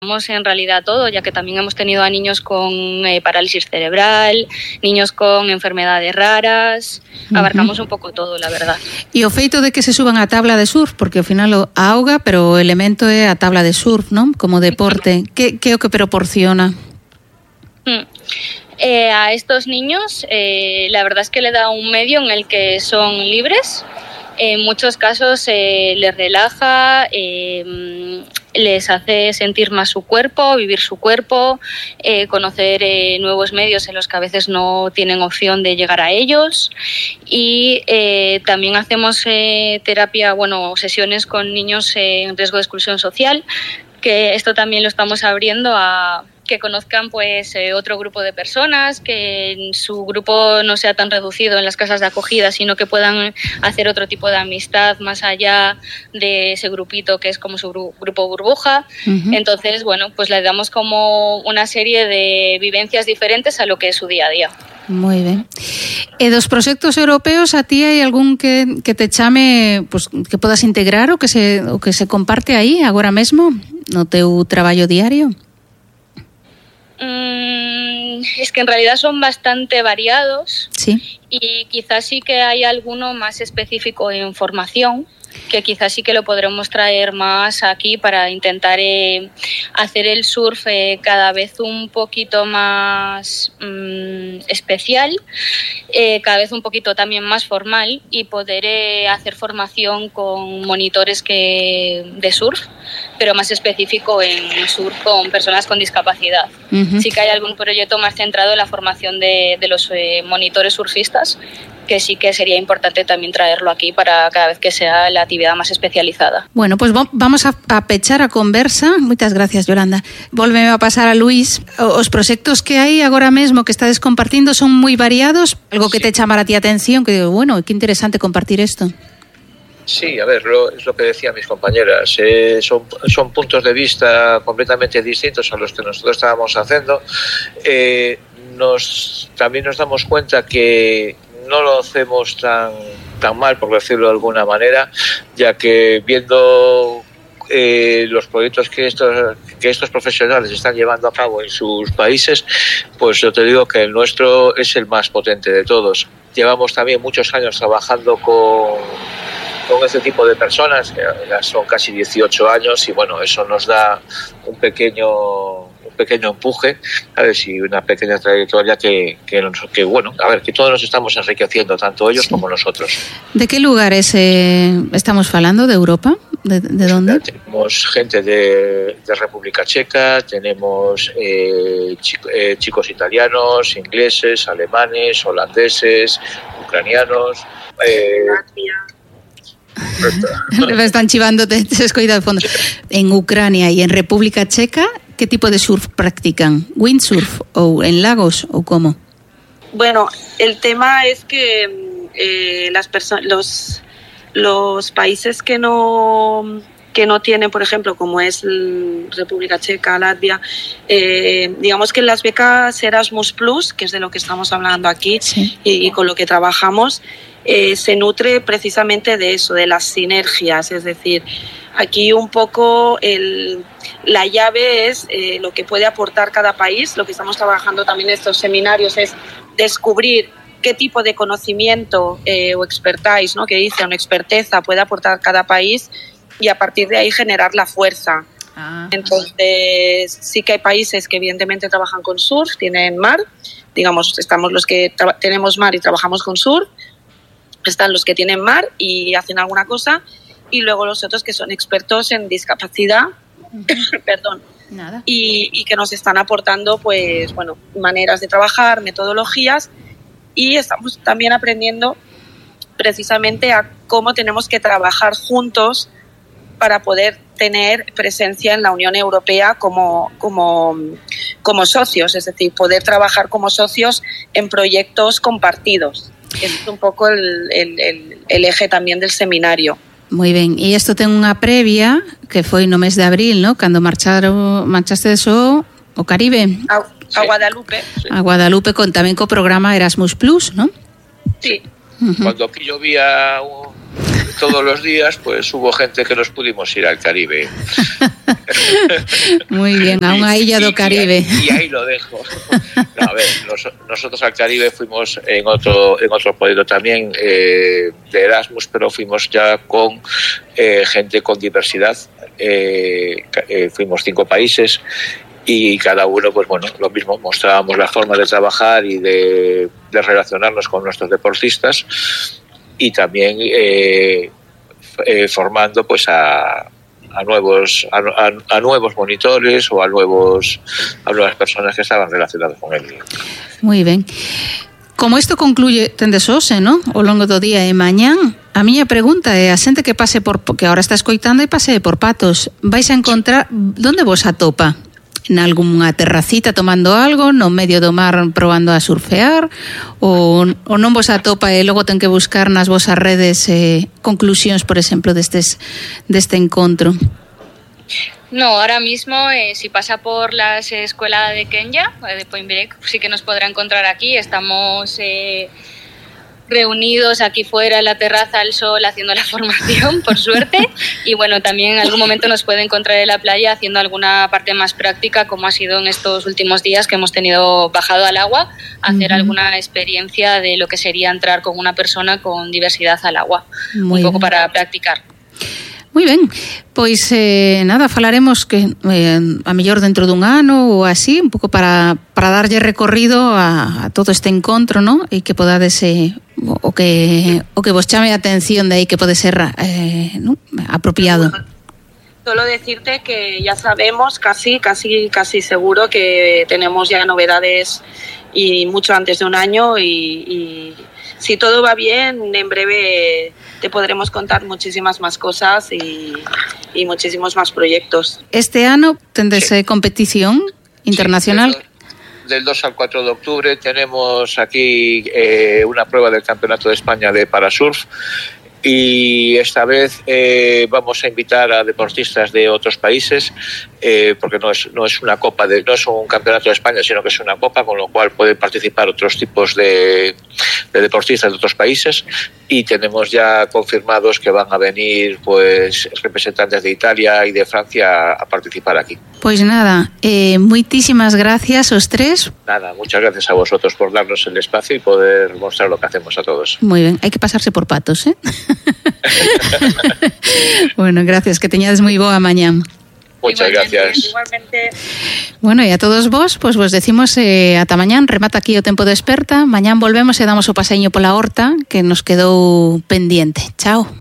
en realidad todo, ya que también hemos tenido a niños con parálisis cerebral, niños con enfermedades raras, abarcamos un pouco todo, la verdad. E o feito de que se suban a tabla de surf, porque ao final a auga, pero o elemento é a tabla de surf, non? Como deporte, que é o que proporciona? A estos niños, la verdad es que le da un medio en el que son libres. En muchos casos les relaja, les hace sentir más su cuerpo, vivir su cuerpo, conocer nuevos medios en los que a veces no tienen opción de llegar a ellos. Y también hacemos terapia, sesiones con niños en riesgo de exclusión social, que esto también lo estamos abriendo a que conozcan pues otro grupo de personas, que su grupo no sea tan reducido en las casas de acogida, sino que puedan hacer otro tipo de amistad más allá de ese grupito que es como su grupo burbuja. Entonces, pues le damos como una serie de vivencias diferentes a lo que es su día a día. Moi ben. E dos proxectos europeos, a ti hai algún que te chame, pues, que podas integrar o que se comparte aí agora mesmo no teu traballo diario? Es que en realidad son bastante variados. Sí. Y quizás sí que hay alguno más específico en formación, que quizás sí que lo podremos traer más aquí para intentar hacer el surf cada vez un poquito más especial, cada vez un poquito también más formal, y poder hacer formación con monitores de surf, pero más específico en surf con personas con discapacidad. Sí que hay algún proyecto más centrado en la formación de los monitores surfistas, que sí que sería importante tamén traerlo aquí para cada vez que sea la actividade máis especializada. Bueno, pues vamos a pechar a conversa. Moitas gracias, Yolanda. Volveme a pasar a Luís. Os proxectos que hai agora mesmo que estades compartindo son moi variados. Algo que te chamara a ti a atención, que digo, que interesante compartir isto. Sí, a ver, es lo que decían mis compañeras. Son puntos de vista completamente distintos a los que nosotros estábamos haciendo. También nos damos cuenta que no lo hacemos tan mal, por decirlo de alguna manera, ya que viendo los proyectos que estos profesionales están llevando a cabo en sus países, pues yo te digo que el nuestro es el más potente de todos. Llevamos también muchos años trabajando con este tipo de personas, que ya son casi 18 años, y eso nos da un pequeño empuje, ¿sabes? Y una pequeña trayectoria que todos nos estamos enriqueciendo, tanto ellos como nosotros. ¿De qué lugares estamos hablando? ¿De Europa? ¿De dónde? Tenemos gente de República Checa, tenemos chicos italianos, ingleses, alemanes, holandeses, ucranianos. Me están chivando, te escoido de fondo. En Ucrania y en República Checa, ¿qué tipo de surf practican? ¿Windsurf o en lagos o cómo? Bueno, el tema es que los países que no tienen, por ejemplo, como es República Checa, Latvia, digamos que las becas Erasmus Plus, que es de lo que estamos hablando aquí, sí, y con lo que trabajamos, se nutre precisamente de eso, de las sinergias. Es decir, aquí un poco la llave es lo que puede aportar cada país. Lo que estamos trabajando también en estos seminarios es descubrir qué tipo de conocimiento o expertise, ¿no?, que dice, una experteza puede aportar cada país, y a partir de ahí generar la fuerza. Entonces sí que hay países que evidentemente trabajan con surf, tienen mar, digamos, estamos los que tenemos mar y trabajamos con surf, están los que tienen mar y hacen alguna cosa, y luego los otros que son expertos en discapacidad, perdón, y que nos están aportando pues maneras de trabajar, metodologías, y estamos también aprendiendo precisamente a cómo tenemos que trabajar juntos para poder tener presencia en la Unión Europea como socios, es decir, poder trabajar como socios en proyectos compartidos. Es un pouco el eje tamén del seminario. Moi ben, e isto ten unha previa que foi no mes de abril, ¿no?, cando marchaste ao Caribe. A Guadalupe. Sí. A Guadalupe tamén co programa Erasmus Plus, ¿no? Sí. Cuando aquí llovía todos los días, pues hubo gente que nos pudimos ir al Caribe. Muy bien, a unha illa do Caribe. Y ahí lo dejo. No, a ver, nosotros al Caribe fuimos en otro proyecto también de Erasmus, pero fuimos ya con gente con diversidad. Fuimos 5 países y cada uno, pues bueno, lo mismo, mostrábamos la forma de trabajar y de relacionarnos con nuestros deportistas, y también formando pues a nuevos monitores ou a novas persoas que estaban relacionadas con él. Moi ben. Como isto concluye, tendes hoxe, non? Ao longo do día e mañán, a miña pregunta é a xente que pase que agora está escoitando e pase por Patos, vais a encontrar, onde vos atopa? En algunha terracita tomando algo, no medio do mar probando a surfear, ou non vos atopa e logo ten que buscar nas vosas redes conclusións, por exemplo, deste encontro? No, ahora mismo si pasa por la escuela de Kenya, de Point Break, sí que nos podrá encontrar aquí. Estamos reunidos aquí fuera en la terraza al sol haciendo la formación, por suerte, y bueno, también en algún momento nos puede encontrar en la playa haciendo alguna parte más práctica, como ha sido en estos últimos días que hemos tenido bajado al agua, hacer alguna experiencia de lo que sería entrar con una persona con diversidad al agua, un poco para practicar. Moi ben, pois nada, falaremos que a mellor dentro dun ano ou así, un pouco para darlle recorrido a todo este encontro, ¿no? E que podades o que vos chame a atención de aí que pode ser ¿no? apropiado. Solo decirte que ya sabemos casi seguro que tenemos ya novedades y mucho antes de un año y si todo va bien, en breve te podremos contar muchísimas más cosas y muchísimos más proyectos. Este ano tendes competición internacional. Sí, del 2 al 4 de octubre tenemos aquí una prueba del Campeonato de España de Parasurf, y esta vez vamos a invitar a deportistas de otros países, porque no es una copa no es un campeonato de España, sino que es una copa, con lo cual pueden participar otros tipos de deportistas de otros países, y tenemos ya confirmados que van a venir pues representantes de Italia y de Francia a participar aquí. Pois nada, moitísimas gracias aos tres. Nada, muchas gracias a vosotros por darnos el espacio y poder mostrar lo que hacemos a todos. Moi ben, hai que pasarse por Patos, ¿eh? Bueno, gracias, que teñades moi boa mañá. Muchas gracias. Igualmente. Bueno, e a todos vos, pues vos decimos ata mañán, remata aquí o tempo de experta. Mañán volvemos e damos o paseiño pola horta que nos quedou pendiente. Chao.